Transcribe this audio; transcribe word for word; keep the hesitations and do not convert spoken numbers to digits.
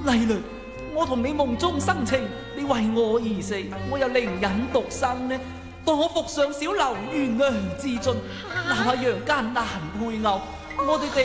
麗蕾，我同你夢中生情，你為我而死，我又寧忍獨生呢？待我復上小樓，懸梁自盡，哪怕陽間難配偶，我哋哋